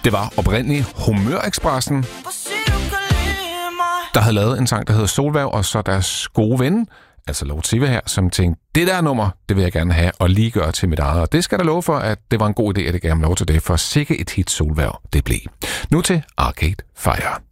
Det var oprindeligt Humør-Expressen, der havde lavet en sang, der hedder Solværv, og så deres gode ven, altså Lord Siva her, som tænkte, det der nummer, det vil jeg gerne have, og lige gøre til mit eget. Og det skal der love for, at det var en god idé, at jeg gav ham lov til det, for sikke et hit Solværv det blev. Nu til Arcade Fire.